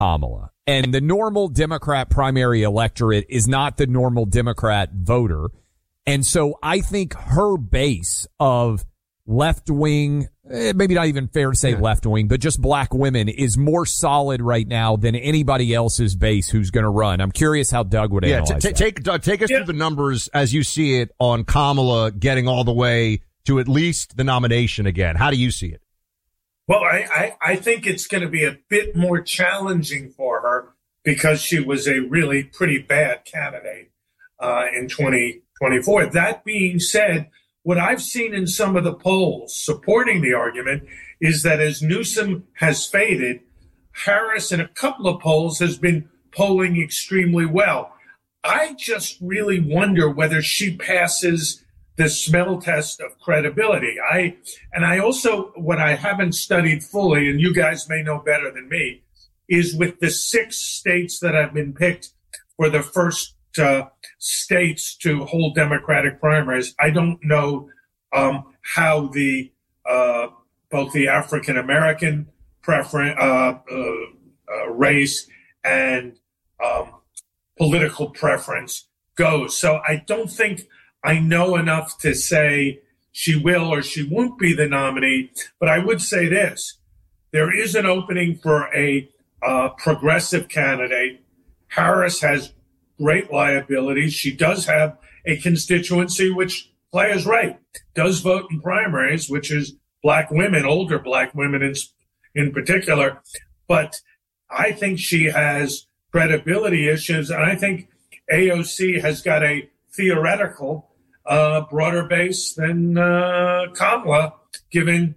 Kamala. And the normal Democrat primary electorate is not the normal Democrat voter. And so I think her base of left-wing, maybe not even fair to say left-wing, but just black women is more solid right now than anybody else's base who's going to run. I'm curious how Doug would analyze that. Take us through the numbers as you see it on Kamala getting all the way to at least the nomination again. How do you see it? Well, I think it's going to be a bit more challenging for her because she was a really pretty bad candidate in 2024. That being said, what I've seen in some of the polls supporting the argument is that as Newsom has faded, Harris in a couple of polls has been polling extremely well. I just really wonder whether she passes the smell test of credibility. I also, what I haven't studied fully, and you guys may know better than me, is with the 6 states that have been picked for the first states to hold Democratic primaries. I don't know how the both the African American race and political preference goes. So I don't think I know enough to say she will or she won't be the nominee. But I would say this: there is an opening for a progressive candidate. Harris has great liabilities. She does have a constituency which, Claire's right, does vote in primaries, which is black women, older black women in particular. But I think she has credibility issues, and I think AOC has got a theoretical broader base than Kamala, given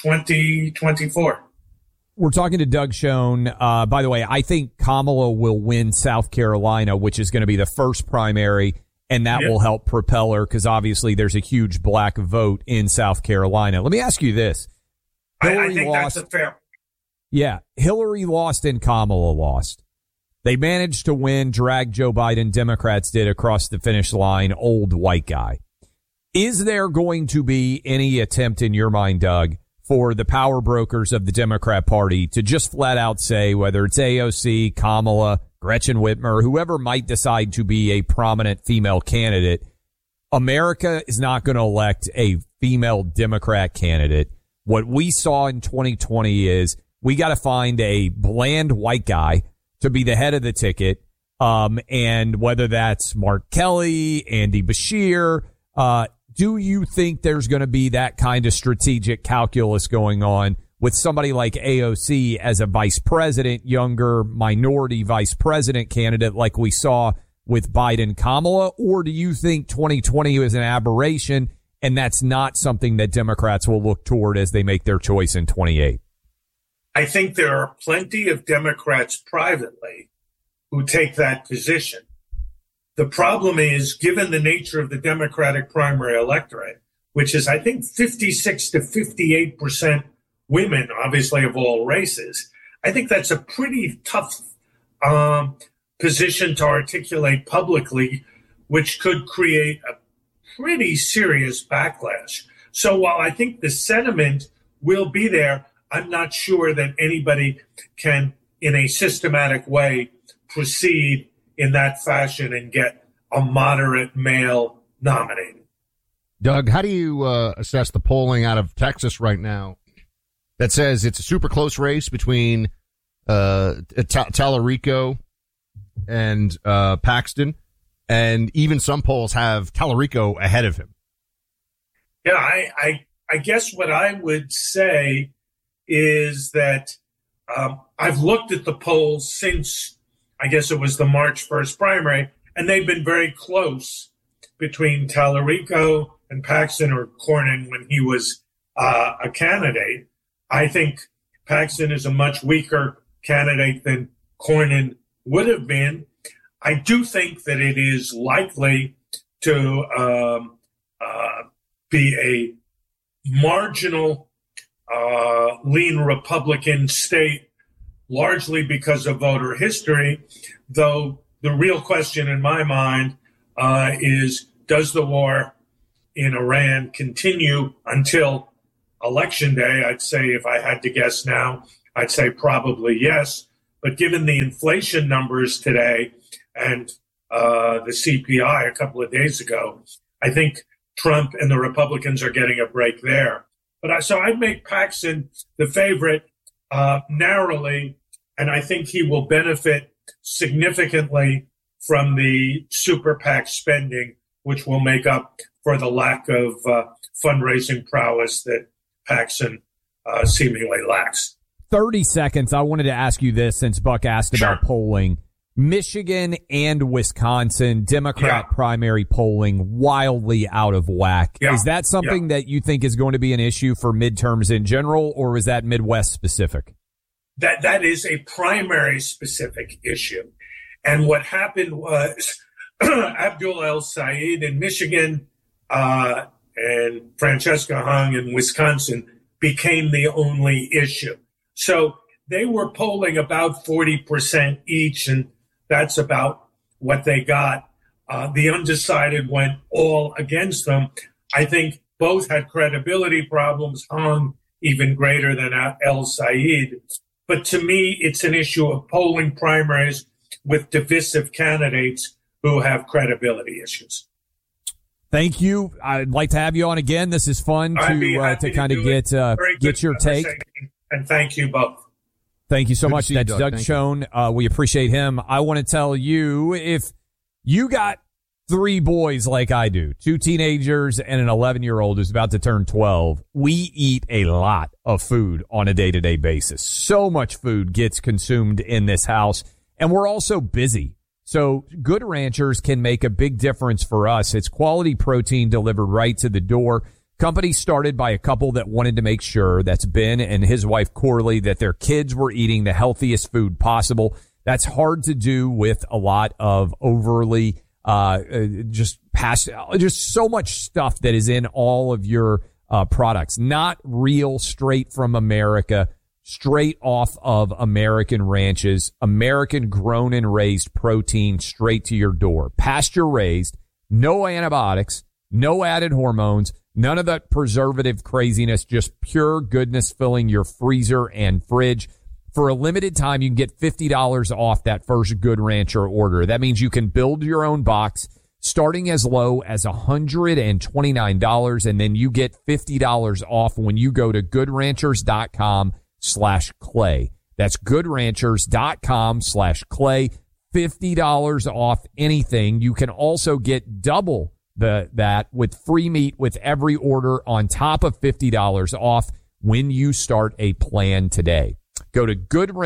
2024. We're talking to Doug Schoen. By the way, I think Kamala will win South Carolina, which is going to be the first primary, and that will help propel her because obviously there's a huge black vote in South Carolina. Let me ask you this. I think that's a fair. Yeah, Hillary lost and Kamala lost. They managed to win, drag Joe Biden, Democrats did, across the finish line, old white guy. Is there going to be any attempt in your mind, Doug, for the power brokers of the Democrat Party to just flat out say, whether it's AOC, Kamala, Gretchen Whitmer, whoever might decide to be a prominent female candidate, America is not going to elect a female Democrat candidate. What we saw in 2020 is we got to find a bland white guy to be the head of the ticket. And whether that's Mark Kelly, Andy Bashir, do you think there's going to be that kind of strategic calculus going on with somebody like AOC as a vice president, younger minority vice president candidate like we saw with Biden Kamala? Or do you think 2020 is an aberration and that's not something that Democrats will look toward as they make their choice in 28? I think there are plenty of Democrats privately who take that position. The problem is, given the nature of the Democratic primary electorate, which is, I think, 56 to 58% women, obviously of all races, I think that's a pretty tough position to articulate publicly, which could create a pretty serious backlash. So while I think the sentiment will be there, I'm not sure that anybody can, in a systematic way, proceed in that fashion and get a moderate male nominated. Doug, how do you assess the polling out of Texas right now that says it's a super close race between Tallarico and Paxton, and even some polls have Tallarico ahead of him? Yeah, I guess what I would say is that I've looked at the polls since, I guess it was the March 1st primary, and they've been very close between Tallarico and Paxton, or Cornyn when he was a candidate. I think Paxton is a much weaker candidate than Cornyn would have been. I do think that it is likely to be a marginal lean Republican state, largely because of voter history, though the real question in my mind is, does the war in Iran continue until Election Day? I'd say, if I had to guess now, I'd say probably yes. But given the inflation numbers today and the CPI a couple of days ago, I think Trump and the Republicans are getting a break there. But so I'd make Paxson the favorite narrowly, and I think he will benefit significantly from the super PAC spending, which will make up for the lack of fundraising prowess that Paxson seemingly lacks. 30 seconds. I wanted to ask you this since Buck asked about polling. Michigan and Wisconsin, Democrat primary polling wildly out of whack. Yeah. Is that something that you think is going to be an issue for midterms in general, or is that Midwest specific? That is a primary specific issue. And what happened was Abdul El-Sayed in Michigan and Francesca Hung in Wisconsin became the only issue. So they were polling about 40% each, and that's about what they got. The undecided went all against them. I think both had credibility problems, Hung even greater than El-Sayed. But to me, it's an issue of polling primaries with divisive candidates who have credibility issues. Thank you. I'd like to have you on again. This is fun to kind of get your take. And thank you both. Thank you so much. That's Doug Schoen. We appreciate him. I want to tell you, if you got 3 boys like I do, 2 teenagers and an 11-year-old who's about to turn 12, we eat a lot of food on a day-to-day basis. So much food gets consumed in this house, and we're also busy. So Good Ranchers can make a big difference for us. It's quality protein delivered right to the door. Company started by a couple that wanted to make sure, that's Ben and his wife Corley, that their kids were eating the healthiest food possible. That's hard to do with a lot of overly just so much stuff that is in all of your products. Not real, straight from America, straight off of American ranches, American grown and raised protein straight to your door. Pasture raised, no antibiotics, no added hormones, none of that preservative craziness, just pure goodness filling your freezer and fridge. For a limited time, you can get $50 off that first Good Rancher order. That means you can build your own box starting as low as $129, and then you get $50 off when you go to goodranchers.com/clay. That's goodranchers.com/clay. $50 off anything. You can also get double that with free meat with every order on top of $50 off when you start a plan today. Go to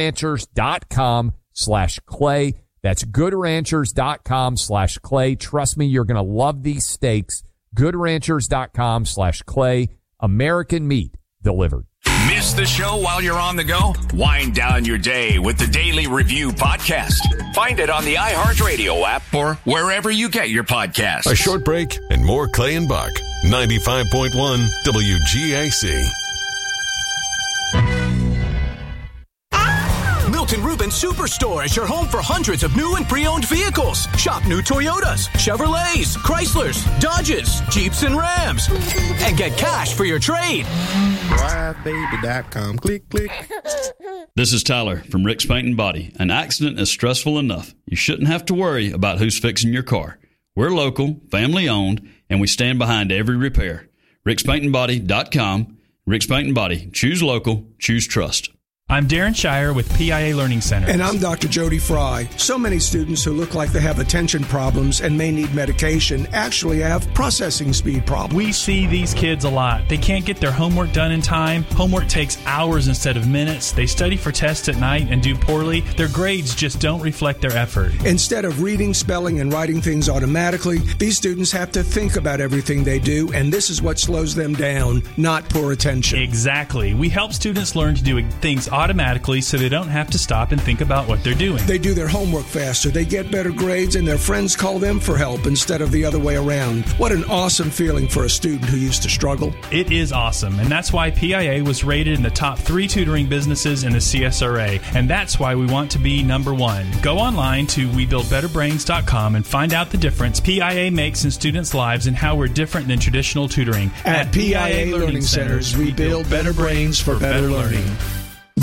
goodranchers.com/clay. That's goodranchers.com/clay. Trust me, you're going to love these steaks. Goodranchers.com/clay. American meat delivered. Miss the show while you're on the go? Wind down your day with the Daily Review podcast. Find it on the iHeartRadio app or wherever you get your podcasts. A short break and more Clay and Buck. 95.1 WGAC. Milton Rubin Superstore is your home for hundreds of new and pre-owned vehicles. Shop new Toyotas, Chevrolets, Chryslers, Dodges, Jeeps, and Rams. And get cash for your trade. DriveBaby.com. Click, click. This is Tyler from Rick's Paint and Body. An accident is stressful enough. You shouldn't have to worry about who's fixing your car. We're local, family-owned, and we stand behind every repair. RicksPaintandBody.com. Rick's Paint and Body. Choose local. Choose trust. I'm Darren Shire with PIA Learning Center. And I'm Dr. Jody Fry. So many students who look like they have attention problems and may need medication actually have processing speed problems. We see these kids a lot. They can't get their homework done in time. Homework takes hours instead of minutes. They study for tests at night and do poorly. Their grades just don't reflect their effort. Instead of reading, spelling, and writing things automatically, these students have to think about everything they do, and this is what slows them down, not poor attention. Exactly. We help students learn to do things automatically so they don't have to stop and think about what they're doing. They do their homework faster, they get better grades, and their friends call them for help instead of the other way around. What an awesome feeling for a student who used to struggle. It is awesome, and that's why PIA was rated in the top 3 tutoring businesses in the CSRA, and that's why we want to be number 1. Go online to WeBuildBetterBrains.com and find out the difference PIA makes in students' lives and how we're different than traditional tutoring. At PIA Learning Centers, we build better brains for better learning.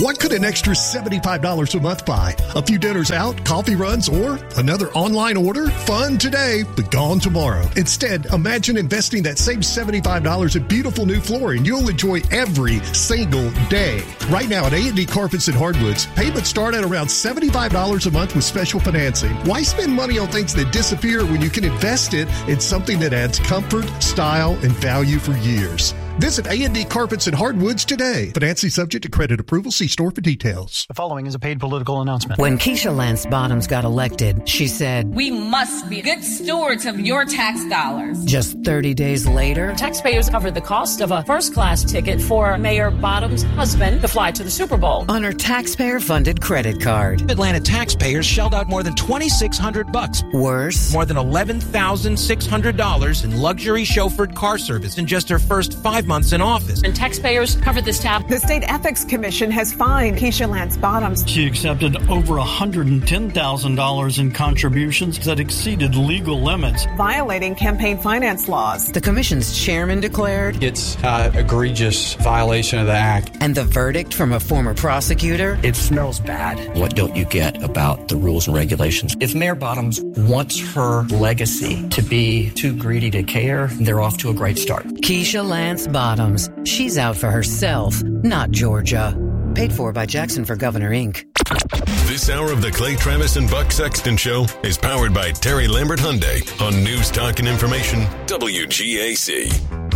What could an extra $75 a month buy? A few dinners out, coffee runs, or another online order? Fun today, but gone tomorrow. Instead, imagine investing that same $75 in beautiful new flooring you'll enjoy every single day. Right now at A&D Carpets and Hardwoods, payments start at around $75 a month with special financing. Why spend money on things that disappear when you can invest it in something that adds comfort, style, and value for years? Visit A&D Carpets and Hardwoods today. Financing subject to credit approval. See store for details. The following is a paid political announcement. When Keisha Lance Bottoms got elected, she said, "We must be good stewards of your tax dollars." Just 30 days later, taxpayers covered the cost of a first-class ticket for Mayor Bottoms' husband to fly to the Super Bowl on her taxpayer-funded credit card. Atlanta taxpayers shelled out more than $2,600. Worse, more than $11,600 in luxury chauffeured car service in just her first 5 months in office. And taxpayers covered this tab. The State Ethics Commission has fined Keisha Lance Bottoms. She accepted over $110,000 in contributions that exceeded legal limits, violating campaign finance laws. The commission's chairman declared it's an egregious violation of the act. And the verdict from a former prosecutor? It smells bad. What don't you get about the rules and regulations? If Mayor Bottoms wants her legacy to be too greedy to care, they're off to a great start. Keisha Lance Bottoms. She's out for herself, not Georgia. Paid for by Jackson for Governor, Inc. This hour of the Clay Travis and Buck Sexton Show is powered by Terry Lambert Hyundai on News Talk and Information, WGAC.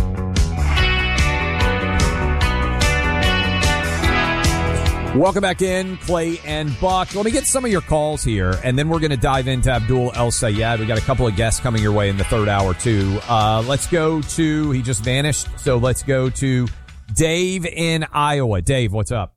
Welcome back in, Clay and Buck. Let me get some of your calls here, and then we're going to dive into Abdul El Sayed. We got a couple of guests coming your way in the third hour, too. Let's go to, he just vanished, so let's go to Dave in Iowa. Dave, what's up?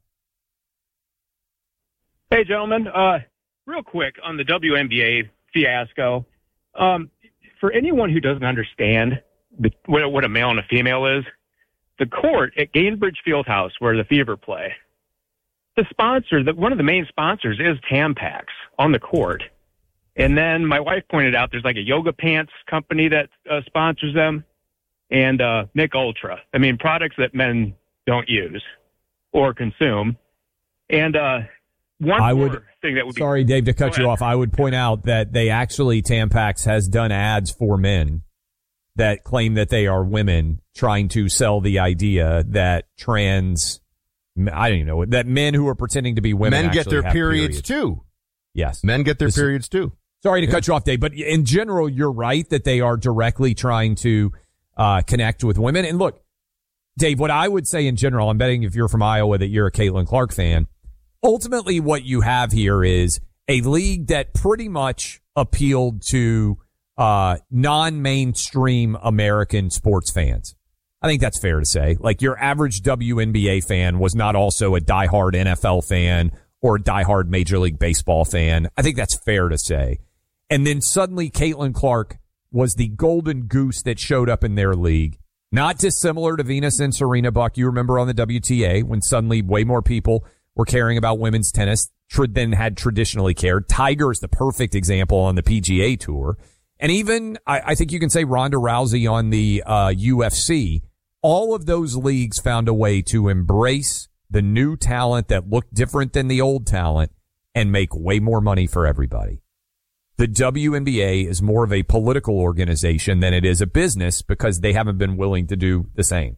Hey, gentlemen. Real quick on the WNBA fiasco. For anyone who doesn't understand what a male and a female is, the court at Gainbridge Fieldhouse, where the Fever play, the sponsor, one of the main sponsors is Tampax on the court. And then my wife pointed out there's like a yoga pants company that sponsors them, and Mick Ultra. I mean, products that men don't use or consume. And one more thing that would be... Sorry, Dave, to cut you off. I would point out that they actually, Tampax has done ads for men that claim that they are women, trying to sell the idea that I don't even know, that men who are pretending to be women men get their periods too. Yes. Men get their periods too. Sorry to cut you off, Dave, but in general, you're right that they are directly trying to connect with women. And look, Dave, what I would say in general, I'm betting if you're from Iowa that you're a Caitlin Clark fan. Ultimately, what you have here is a league that pretty much appealed to non-mainstream American sports fans. I think that's fair to say. Like, your average WNBA fan was not also a diehard NFL fan or a diehard Major League Baseball fan. I think that's fair to say. And then suddenly Caitlin Clark was the golden goose that showed up in their league. Not dissimilar to Venus and Serena, Buck. You remember on the WTA when suddenly way more people were caring about women's tennis than had traditionally cared. Tiger is the perfect example on the PGA Tour. And even, I think you can say Ronda Rousey on the UFC. All of those leagues found a way to embrace the new talent that looked different than the old talent and make way more money for everybody. The WNBA is more of a political organization than it is a business because they haven't been willing to do the same.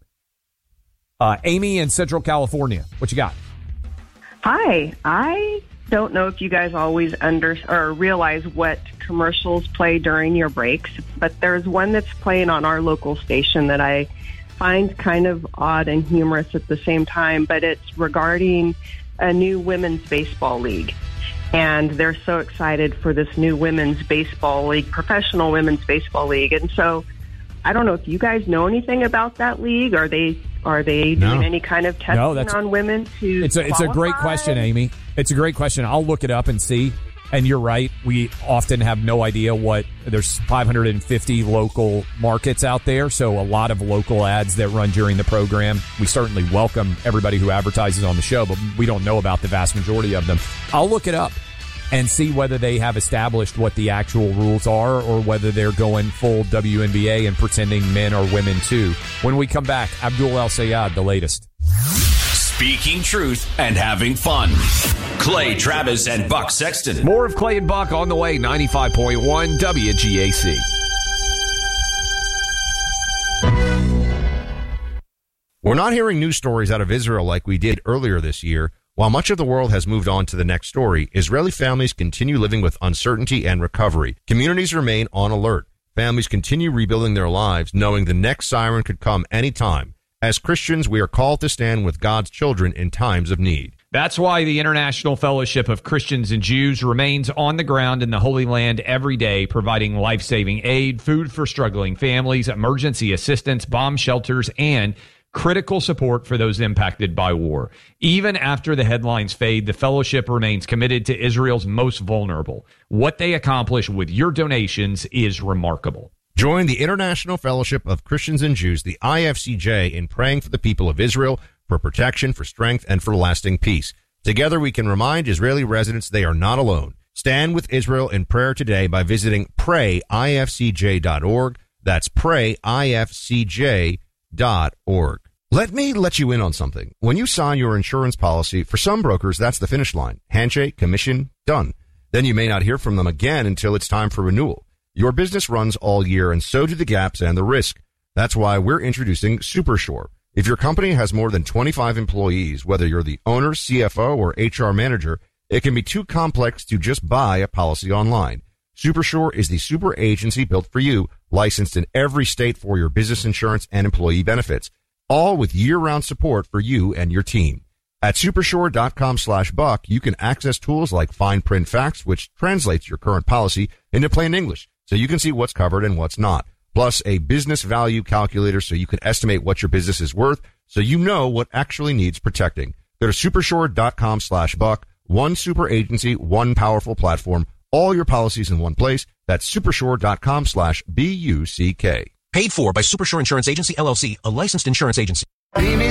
Amy in Central California, what you got? Hi. I don't know if you guys always realize what commercials play during your breaks, but there's one that's playing on our local station that I find kind of odd and humorous at the same time, but it's regarding a new women's baseball league. And they're so excited for this new women's baseball league, professional women's baseball league. And so I don't know if you guys know anything about that league. Are they doing any kind of testing on women to It's a great question, Amy. It's a great question. I'll look it up and see. And you're right. We often have no idea there's 550 local markets out there. So a lot of local ads that run during the program. We certainly welcome everybody who advertises on the show, but we don't know about the vast majority of them. I'll look it up and see whether they have established what the actual rules are or whether they're going full WNBA and pretending men are women too. When we come back, Abdul El Sayed, the latest. speaking truth and having fun. Clay Travis and Buck Sexton. More of Clay and Buck on the way, 95.1 WGAC. We're not hearing news stories out of Israel like we did earlier this year. While much of the world has moved on to the next story, Israeli families continue living with uncertainty and recovery. Communities remain on alert. Families continue rebuilding their lives, knowing the next siren could come anytime. As Christians, we are called to stand with God's children in times of need. That's why the International Fellowship of Christians and Jews remains on the ground in the Holy Land every day, providing life-saving aid, food for struggling families, emergency assistance, bomb shelters, and critical support for those impacted by war. Even after the headlines fade, the fellowship remains committed to Israel's most vulnerable. What they accomplish with your donations is remarkable. Join the International Fellowship of Christians and Jews, the IFCJ, in praying for the people of Israel, for protection, for strength, and for lasting peace. Together we can remind Israeli residents they are not alone. Stand with Israel in prayer today by visiting prayifcj.org. That's prayifcj.org. Let me let you in on something. When you sign your insurance policy, for some brokers, that's the finish line. Handshake, commission, done. Then you may not hear from them again until it's time for renewal. Your business runs all year, and so do the gaps and the risk. That's why we're introducing SuperSure. If your company has more than 25 employees, whether you're the owner, CFO, or HR manager, it can be too complex to just buy a policy online. SuperSure is the super agency built for you, licensed in every state for your business insurance and employee benefits, all with year-round support for you and your team. At supersure.com/buck, you can access tools like fine print facts, which translates your current policy into plain English, so you can see what's covered and what's not. Plus a business value calculator so you can estimate what your business is worth, so you know what actually needs protecting. Go to supersure.com/buck. One super agency, one powerful platform, all your policies in one place. That's supersure.com/BUCK. Paid for by Supersure Insurance Agency, LLC, a licensed insurance agency.